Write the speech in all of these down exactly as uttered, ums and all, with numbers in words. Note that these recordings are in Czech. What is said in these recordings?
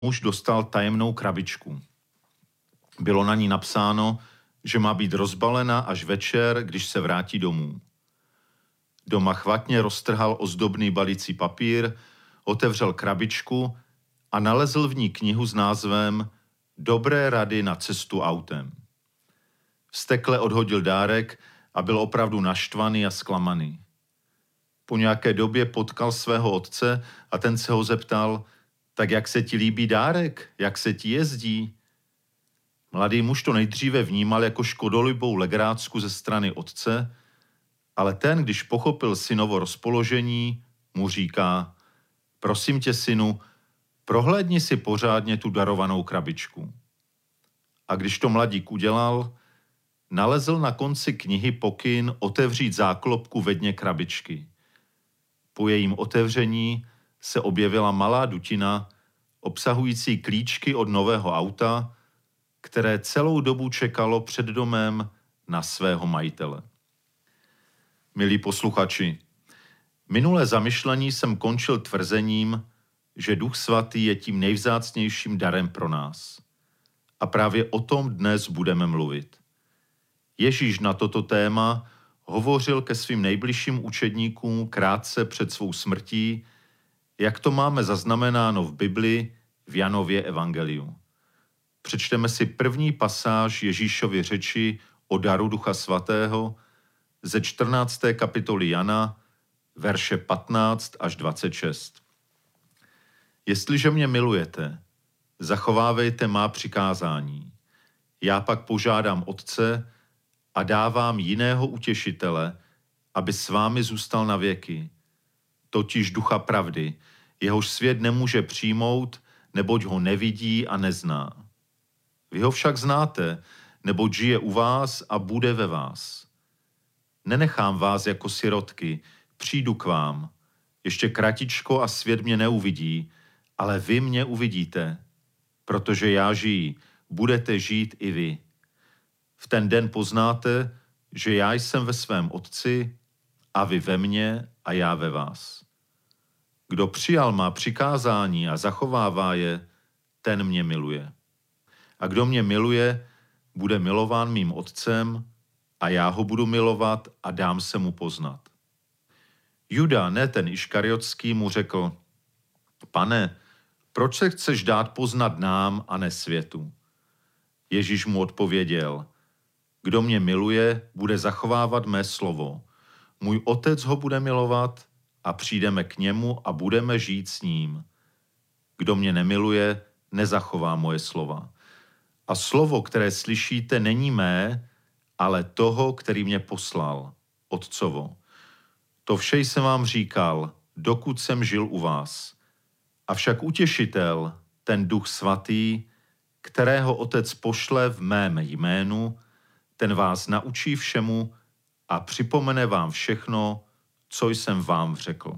muž dostal tajemnou krabičku. Bylo na ní napsáno, že má být rozbalena až večer, když se vrátí domů. Doma chvatně roztrhal ozdobný balící papír, otevřel krabičku a nalezl v ní knihu s názvem Dobré rady na cestu autem. Vztekle odhodil dárek a byl opravdu naštvaný a zklamaný. Po nějaké době potkal svého otce a ten se ho zeptal, tak jak se ti líbí dárek, jak se ti jezdí? Mladý muž to nejdříve vnímal jako škodolibou legrácku ze strany otce, ale ten, když pochopil synovo rozpoložení, mu říká, prosím tě, synu, prohlédni si pořádně tu darovanou krabičku. A když to mladík udělal, nalezl na konci knihy pokyn otevřít záklopku ve dně krabičky. Po jejím otevření se objevila malá dutina, obsahující klíčky od nového auta, které celou dobu čekalo před domem na svého majitele. Milí posluchači, minulé zamyšlení jsem končil tvrzením, že Duch Svatý je tím nejvzácnějším darem pro nás. A právě o tom dnes budeme mluvit. Ježíš na toto téma hovořil ke svým nejbližším učedníkům krátce před svou smrtí, jak to máme zaznamenáno v Bibli v Janově evangeliu. Přečteme si první pasáž Ježíšovy řeči o daru Ducha Svatého ze čtrnácté kapitoly Jana, verše patnáct až dvacet šest. Jestliže mě milujete, zachovávejte má přikázání. Já pak požádám Otce a dávám jiného utěšitele, aby s vámi zůstal na věky, totiž Ducha pravdy, jehož svět nemůže přijmout, neboť ho nevidí a nezná. Vy ho však znáte, neboť žije u vás a bude ve vás. Nenechám vás jako sirotky, přijdu k vám. Ještě kratičko a svět mě neuvidí, ale vy mě uvidíte. Protože já žiji, budete žít i vy. V ten den poznáte, že já jsem ve svém Otci a vy ve mně a já ve vás. Kdo přijal má přikázání a zachovává je, ten mě miluje. A kdo mě miluje, bude milován mým Otcem a já ho budu milovat a dám se mu poznat. Juda, ne ten Iškariotský, mu řekl, Pane, proč se chceš dát poznat nám a ne světu? Ježíš mu odpověděl, kdo mě miluje, bude zachovávat mé slovo. Můj Otec ho bude milovat a přijdeme k němu a budeme žít s ním. Kdo mě nemiluje, nezachová moje slova. A slovo, které slyšíte, není mé, ale toho, který mě poslal, Otcovo. To vše jsem vám říkal, dokud jsem žil u vás. Avšak utěšitel, ten Duch Svatý, kterého Otec pošle v mém jménu, ten vás naučí všemu a připomene vám všechno, co jsem vám řekl.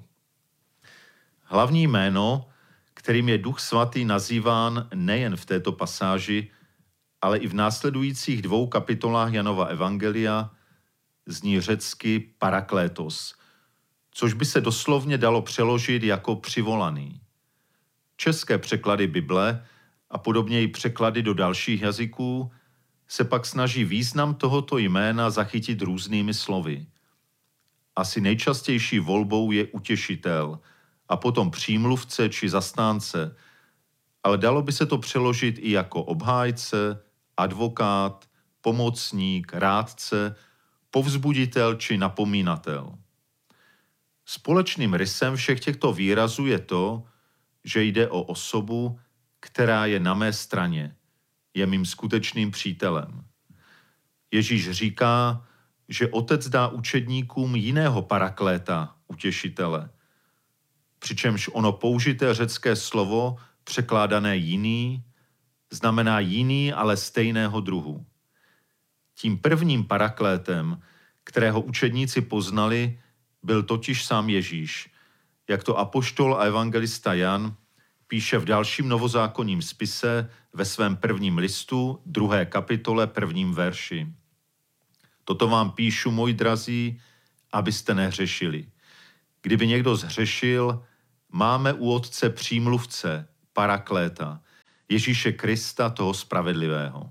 Hlavní jméno, kterým je Duch Svatý nazýván nejen v této pasáži, ale i v následujících dvou kapitolách Janova evangelia, zní řecky paraklétos, což by se doslovně dalo přeložit jako přivolaný. České překlady Bible a podobně i překlady do dalších jazyků se pak snaží význam tohoto jména zachytit různými slovy. Asi nejčastější volbou je utěšitel a potom přímluvce či zastánce, ale dalo by se to přeložit i jako obhájce, advokát, pomocník, rádce, povzbuditel či napomínatel. Společným rysem všech těchto výrazů je to, že jde o osobu, která je na mé straně, je mým skutečným přítelem. Ježíš říká, že Otec dá učedníkům jiného parakléta, utěšitele, přičemž ono použité řecké slovo, překládané jiný, znamená jiný, ale stejného druhu. Tím prvním paraklétem, kterého učedníci poznali, byl totiž sám Ježíš, jak to apoštol a evangelista Jan píše v dalším novozákonním spise ve svém prvním listu, druhé kapitole, prvním verši. Toto vám píšu, moji drazí, abyste nehřešili. Kdyby někdo zhřešil, máme u Otce přímluvce, parakléta, Ježíše Krista, toho spravedlivého.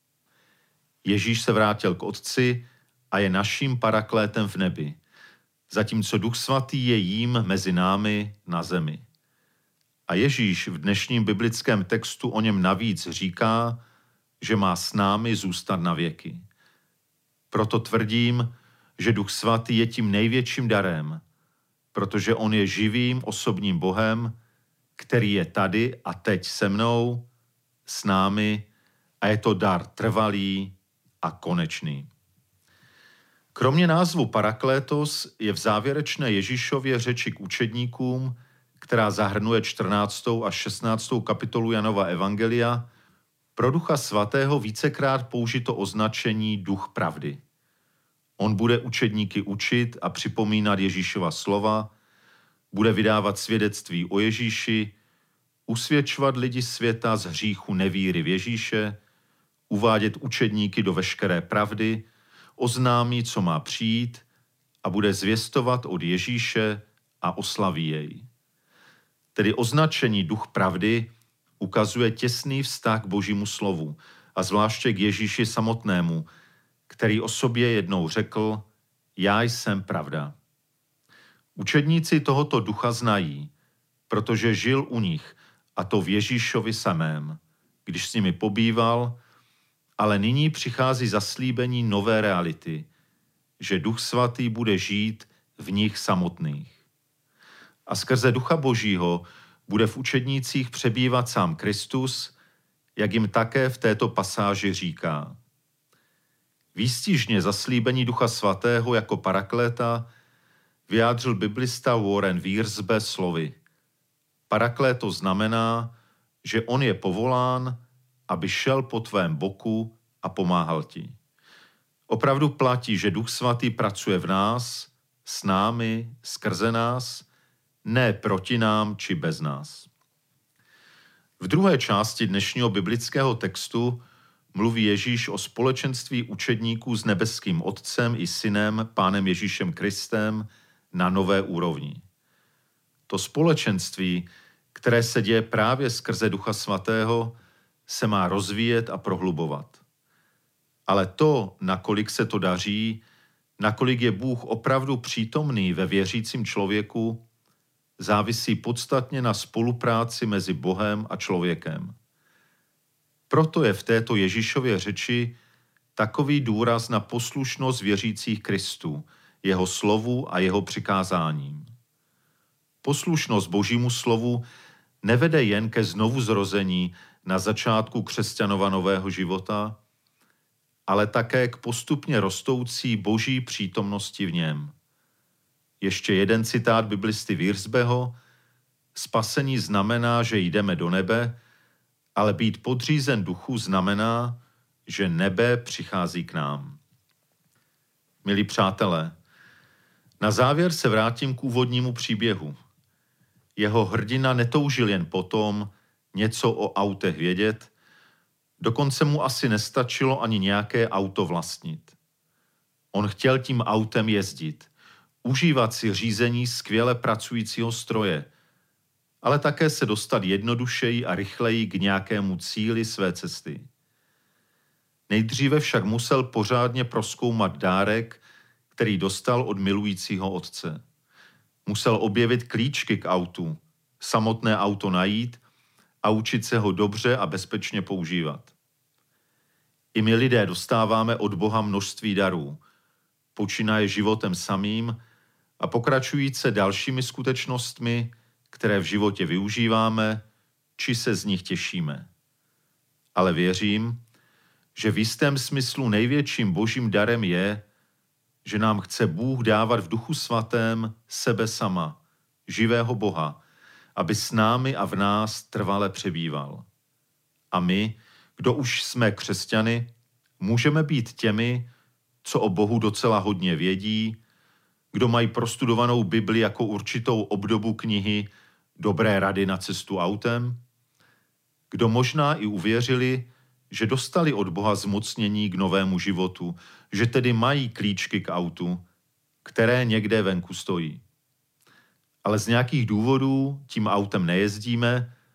Ježíš se vrátil k Otci a je naším paraklétem v nebi, zatímco Duch Svatý je jím mezi námi na zemi. A Ježíš v dnešním biblickém textu o něm navíc říká, že má s námi zůstat na věky. Proto tvrdím, že Duch Svatý je tím největším darem, protože on je živým osobním Bohem, který je tady a teď se mnou, s námi, a je to dar trvalý a konečný. Kromě názvu Paraklétos je v závěrečné Ježíšově řeči k učedníkům, která zahrnuje čtrnáctou až šestnáctou kapitolu Janova evangelia, pro Ducha Svatého vícekrát použito označení Duch pravdy. On bude učedníky učit a připomínat Ježíšova slova, bude vydávat svědectví o Ježíši, usvědčovat lidi světa z hříchu nevíry v Ježíše, uvádět učedníky do veškeré pravdy, oznámí, co má přijít, a bude zvěstovat od Ježíše a oslaví jej. Tedy označení Duch pravdy ukazuje těsný vztah k Božímu slovu a zvláště k Ježíši samotnému, který o sobě jednou řekl: Já jsem pravda. Učedníci tohoto ducha znají, protože žil u nich, a to v Ježíšovi samém, když s nimi pobýval, ale nyní přichází zaslíbení nové reality, že Duch Svatý bude žít v nich samotných. A skrze Ducha Božího bude v učednících přebývat sám Kristus, jak jim také v této pasáži říká. Výstižně zaslíbení Ducha Svatého jako parakléta vyjádřil biblista Warren Wiersbe slovy: Parakléto znamená, že on je povolán, aby šel po tvém boku a pomáhal ti. Opravdu platí, že Duch Svatý pracuje v nás, s námi, skrze nás, ne proti nám či bez nás. V druhé části dnešního biblického textu mluví Ježíš o společenství učedníků s nebeským Otcem i Synem, Pánem Ježíšem Kristem, na nové úrovni. To společenství, které se děje právě skrze Ducha Svatého, se má rozvíjet a prohlubovat. Ale to, nakolik se to daří, nakolik je Bůh opravdu přítomný ve věřícím člověku, závisí podstatně na spolupráci mezi Bohem a člověkem. Proto je v této Ježíšově řeči takový důraz na poslušnost věřících Kristu, jeho slovu a jeho přikázáním. Poslušnost Božímu slovu nevede jen ke znovuzrození na začátku křesťanova nového života, ale také k postupně rostoucí Boží přítomnosti v něm. Ještě jeden citát biblisty Wiersbeho: Spasení znamená, že jdeme do nebe, ale být podřízen duchu znamená, že nebe přichází k nám. Milí přátelé, na závěr se vrátím k úvodnímu příběhu. Jeho hrdina netoužil jen potom něco o autech vědět, dokonce mu asi nestačilo ani nějaké auto vlastnit. On chtěl tím autem jezdit, užívat si řízení skvěle pracujícího stroje, ale také se dostat jednodušeji a rychleji k nějakému cíli své cesty. Nejdříve však musel pořádně prozkoumat dárek, který dostal od milujícího otce. Musel objevit klíčky k autu, samotné auto najít a učit se ho dobře a bezpečně používat. I my lidé dostáváme od Boha množství darů, počínaje životem samým a pokračujíce dalšími skutečnostmi, které v životě využíváme, či se z nich těšíme. Ale věřím, že v jistém smyslu největším Božím darem je, že nám chce Bůh dávat v Duchu Svatém sebe sama, živého Boha, aby s námi a v nás trvale přebýval. A my, kdo už jsme křesťany, můžeme být těmi, co o Bohu docela hodně vědí, kdo mají prostudovanou Bibli jako určitou obdobu knihy Dobré rady na cestu autem, kdo možná i uvěřili, že dostali od Boha zmocnění k novému životu, že tedy mají klíčky k autu, které někde venku stojí. Ale z nějakých důvodů tím autem nejezdíme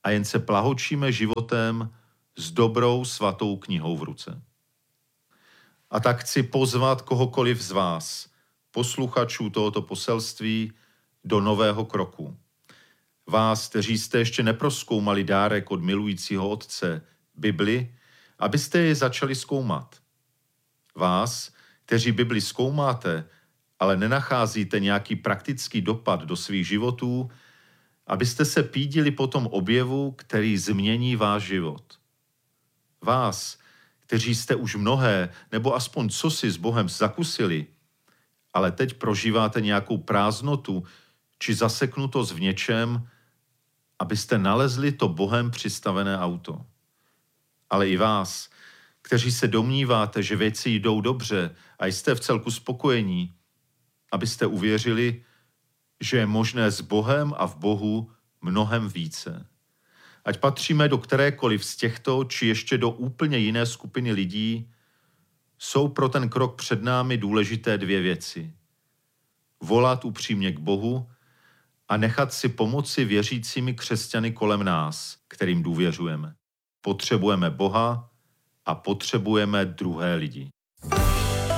a jen se plahočíme životem s dobrou svatou knihou v ruce. A tak chci pozvat kohokoliv z vás, posluchačů tohoto poselství, do nového kroku. Vás, kteří jste ještě neprozkoumali dárek od milujícího Otce, Bibli, abyste je začali zkoumat. Vás, kteří Bibli zkoumáte, ale nenacházíte nějaký praktický dopad do svých životů, abyste se pídili po tom objevu, který změní váš život. Vás, kteří jste už mnohé, nebo aspoň cosi s Bohem zakusili, ale teď prožíváte nějakou prázdnotu či zaseknutost v něčem, abyste nalezli to Bohem přistavené auto. Ale i vás, kteří se domníváte, že věci jdou dobře a jste v celku spokojení, abyste uvěřili, že je možné s Bohem a v Bohu mnohem více. Ať patříme do kterékoliv z těchto, či ještě do úplně jiné skupiny lidí, jsou pro ten krok před námi důležité dvě věci. Volat upřímně k Bohu a nechat si pomoci věřícími křesťany kolem nás, kterým důvěřujeme. Potřebujeme Boha a potřebujeme druhé lidi.